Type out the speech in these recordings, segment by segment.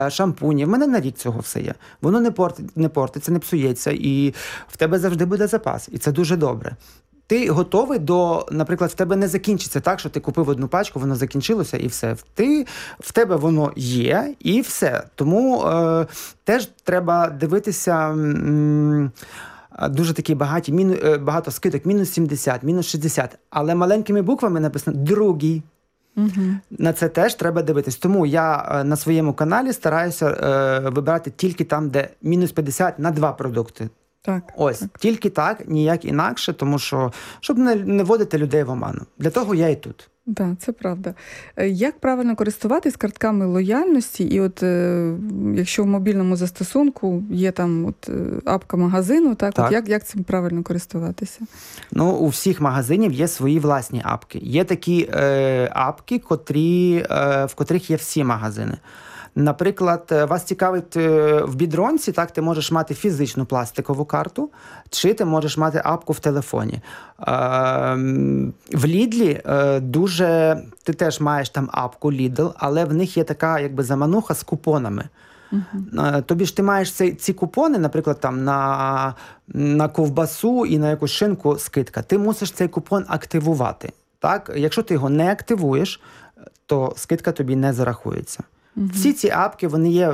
шампуні. В мене на рік цього все є. Воно не портиться, не псується, і в тебе завжди буде запас. І це дуже добре. Ти готовий наприклад, в тебе не закінчиться так, що ти купив одну пачку, воно закінчилося і все. В тебе воно є і все. Тому теж треба дивитися дуже такі багато скидок, мінус 70, мінус 60. Але маленькими буквами написано «другий». Угу. На це теж треба дивитись. Тому я на своєму каналі стараюся вибирати тільки там, де мінус 50 на 2 продукти. Так, Тільки так, ніяк інакше, тому що, щоб не вводити людей в оману. Для того я і тут. Так, це правда. Як правильно користуватись картками лояльності? І от якщо в мобільному застосунку є там апка магазину, так. От як цим правильно користуватися? У всіх магазинів є свої власні апки. Є такі апки, в котрих є всі магазини. Наприклад, вас цікавить в Бідронці, так, ти можеш мати фізичну пластикову карту, чи ти можеш мати апку в телефоні. В Лідлі ти теж маєш там апку Lidl, але в них є така замануха з купонами. Uh-huh. Тобі ж ти маєш ці купони, наприклад, там на ковбасу і на якусь шинку скидка. Ти мусиш цей купон активувати. Так? Якщо ти його не активуєш, то скидка тобі не зарахується. Угу. Всі ці апки, вони є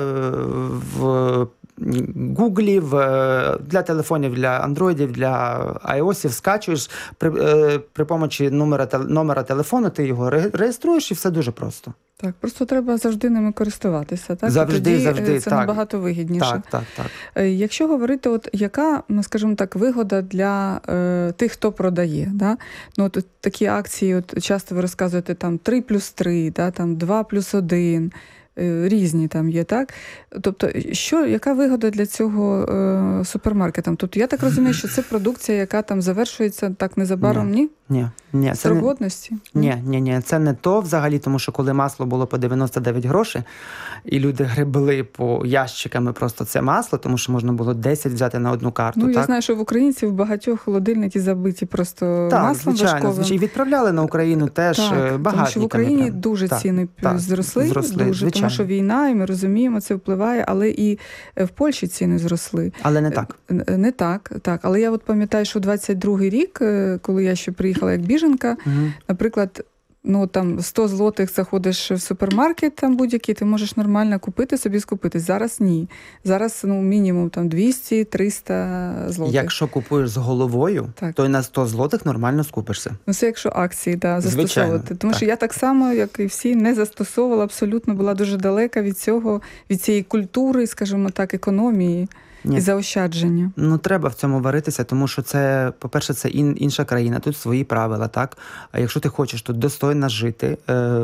в Гуглі, для телефонів, для андроїдів, для iOS, скачуєш, при помочі номера телефону ти його реєструєш і все дуже просто. Так, просто треба завжди ними користуватися, так? Завжди, це так. Набагато вигідніше. Так. Якщо говорити, яка, скажімо так, вигода для тих, хто продає, да? Такі акції, часто ви розказуєте, там 3+3, да? Там 2+1, різні там є, так? Тобто, яка вигода для цього супермаркетам? Тобто, я так розумію, що це продукція, яка там завершується так незабаром, ні? Ні. Срок годності? Ні. Це не то взагалі, тому що коли масло було по 99 грошей, і люди гребли по ящиками просто це масло, тому що можна було 10 взяти на одну карту. Я знаю, що в українців багатьох холодильники забиті просто маслом важковим. Так, звичайно. І відправляли на Україну теж багатниками. Тому що в Україні дуже ціни зросли, тому що війна, і ми розуміємо, це впливає, але і в Польщі ціни зросли. Але не так. Не так. Але я пам'ятаю, що 22-й рік, коли я ще приїхала як біженка, наприклад, там 100 злотих заходиш в супермаркет там будь-який, ти можеш нормально купити, собі скупити. Зараз ні. Зараз мінімум там 200-300 злотих. Якщо купуєш з головою, то і на 100 злотих нормально скупишся. Це якщо акції, застосовувати. Тому що я так само, як і всі, не застосовувала абсолютно, була дуже далека від цієї культури, скажімо так, економії. І заощадження. Треба в цьому варитися, тому що це, по-перше, це інша країна, тут свої правила, так? А якщо ти хочеш тут достойно жити,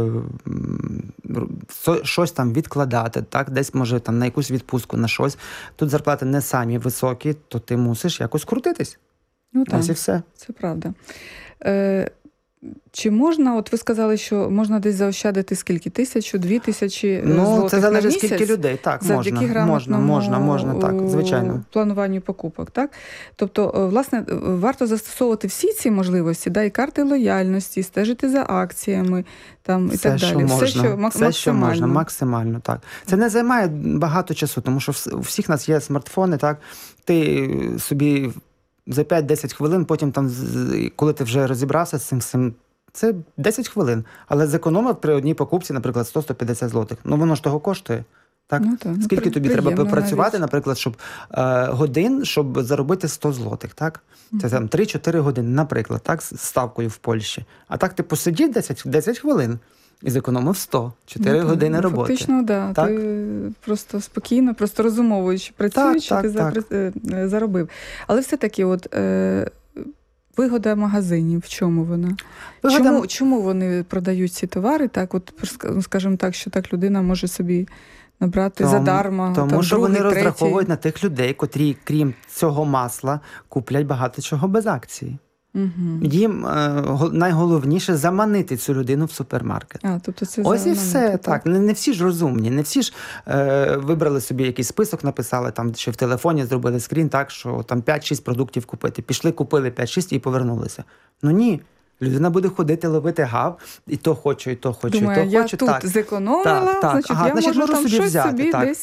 щось там відкладати, так? Десь, може, там на якусь відпустку, на щось, тут зарплати не самі високі, то ти мусиш якось крутитись. Ось і все. Це правда. Чи можна, ви сказали, що можна десь заощадити скільки? 1000-2000 злотих на місяць? Це залежить, скільки людей. Так, завдяки можна, так, звичайно. Плануванню покупок, так? Тобто, власне, варто застосовувати всі ці можливості, і карти лояльності, стежити за акціями, там, і так далі. Все, що можна, максимально, так. Це не займає багато часу, тому що у всіх нас є смартфони, так? Ти собі за 5-10 хвилин, потім там, коли ти вже розібрався з цим, це 10 хвилин. Але зекономив при одній покупці, наприклад, 100-150 злотих. Воно ж того коштує. Так? Скільки тобі треба попрацювати, наприклад, годин, щоб заробити 100 злотих, так? Це там 3-4 години, наприклад, так, з ставкою в Польщі. А так ти посидів 10 хвилин. І зекономив 100. 4 години роботи. Фактично, так. Ти просто спокійно, просто розумовуючи, працюючи, ти заробив. Але все-таки, вигода магазинів, в чому вона? Чому вони продають ці товари? Так, скажімо так, що так людина може собі набрати задарма. Тому що вони розраховують на тих людей, котрі, крім цього масла, куплять багато чого без акції. Угу. Їм найголовніше заманити цю людину в супермаркет. Тобто це ось і все. Так. Не всі ж розумні, не всі ж вибрали собі якийсь список, написали, там, чи в телефоні зробили скрін, так, що там 5-6 продуктів купити. Пішли, купили 5-6 і повернулися. Ні. Людина буде ходити, ловити гав, і то хочу, і то хочу, Думаю, і то я хочу. тут так. зекономила, Так, значить, ага, я значить, можу там собі щось взяти. собі Так, десь